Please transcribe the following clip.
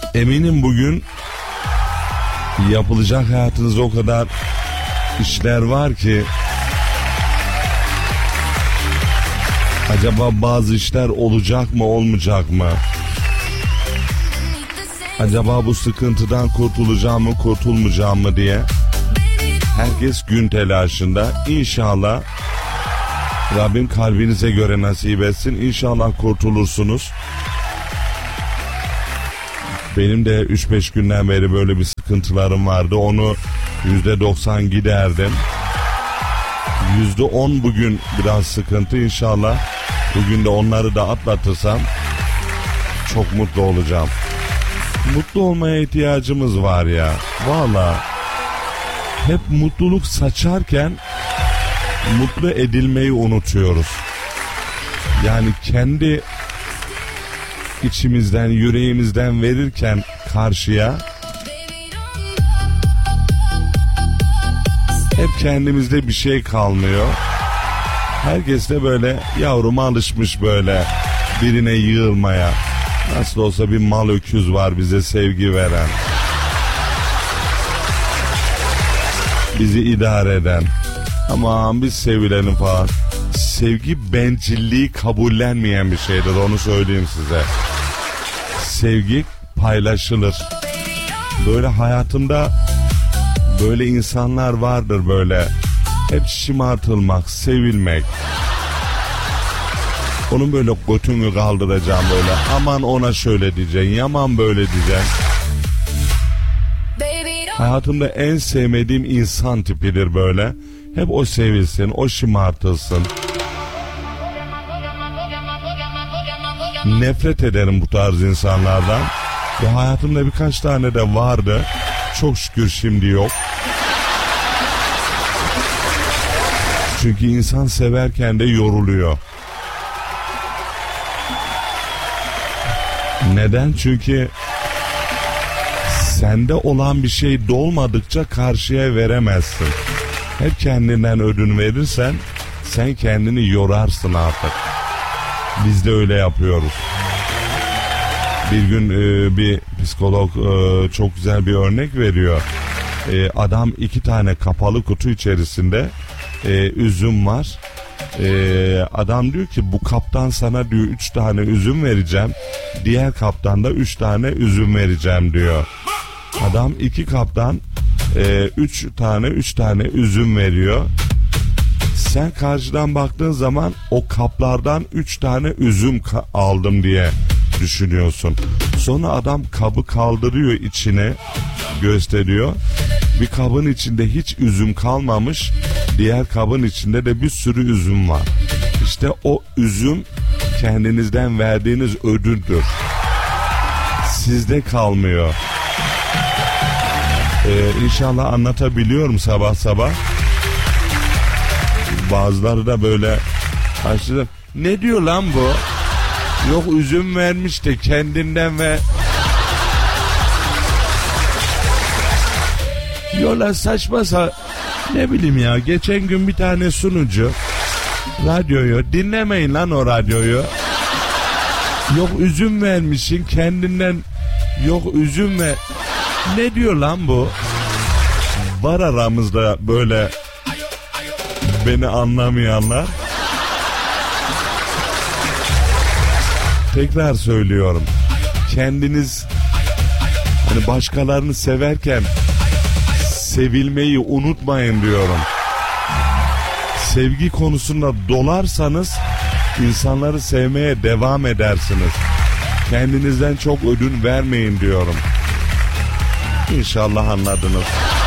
Eminim bugün yapılacak hayatınızda o kadar işler var ki acaba bazı işler olacak mı olmayacak mı? Acaba bu sıkıntıdan kurtulacağım mı kurtulmayacağım mı diye herkes gün telaşında. İnşallah Rabbim kalbinize göre nasip etsin. İnşallah kurtulursunuz. Benim de 3-5 günden beri böyle bir sıkıntılarım vardı. Onu %90 giderdim. %10 bugün biraz sıkıntı. İnşallah bugün de onları da atlatırsam çok mutlu olacağım. Mutlu olmaya ihtiyacımız var ya. Vallahi hep mutluluk saçarken mutlu edilmeyi unutuyoruz. Yani kendi içimizden, yüreğimizden verirken karşıya hep kendimizde bir şey kalmıyor. Herkes de böyle yavruma alışmış böyle birine yığılmaya. Nasıl olsa bir mal öküz var bize sevgi veren. Bizi idare eden. Aman biz sevilelim falan. Sevgi bencilliği kabullenmeyen bir şeydir, onu söyleyeyim size. Sevgi paylaşılır. Böyle hayatımda böyle insanlar vardır böyle. Hep şımartılmak, sevilmek. Onun böyle götünü kaldıracağım böyle. Aman ona şöyle diyeceksin, yaman böyle diyeceksin. Hayatımda en sevmediğim insan tipidir böyle. Hep o sevilsin, o şımartılsın. Nefret ederim bu tarz insanlardan. Ve hayatımda birkaç tane de vardı. Çok şükür şimdi yok. Çünkü insan severken de yoruluyor. Neden? Çünkü sende olan bir şey dolmadıkça karşıya veremezsin. Hep kendinden ödün verirsen sen kendini yorarsın artık. Biz de öyle yapıyoruz. Bir gün bir psikolog çok güzel bir örnek veriyor. Adam 2 tane kapalı kutu içerisinde üzüm var. Adam diyor ki bu kaptan sana diyor 3 tane üzüm vereceğim. Diğer kaptan da 3 tane üzüm vereceğim diyor. Adam 2 kaptan 3 tane üzüm veriyor. Sen karşıdan baktığın zaman o kaplardan 3 tane üzüm aldım diye düşünüyorsun. Sonra adam kabı kaldırıyor, içine gösteriyor. Bir kabın içinde hiç üzüm kalmamış. Diğer kabın içinde de bir sürü üzüm var. İşte o üzüm kendinizden verdiğiniz ödüldür. Sizde kalmıyor. İnşallah anlatabiliyorum sabah sabah. Bazıları da böyle karşıda ne diyor lan bu? Yok üzüm vermiş de kendinden ve yola saçma ne bileyim ya. Geçen gün bir tane sunucu radyoyu dinlemeyin lan o radyoyu. Yok üzüm vermişsin kendinden, yok üzüm ver. Ne diyor lan bu? Var aramızda böyle beni anlamayanlar. Tekrar söylüyorum. Kendiniz hani başkalarını severken sevilmeyi unutmayın diyorum. Sevgi konusunda dolarsanız insanları sevmeye devam edersiniz. Kendinizden çok ödün vermeyin diyorum. İnşallah anladınız.